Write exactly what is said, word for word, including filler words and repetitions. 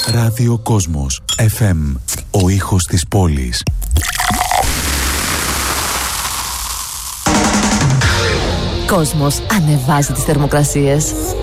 Ράδιο Κόσμος εφ εμ. Ο ήχος της πόλης. Κόσμος ανεβάζει τις θερμοκρασίες.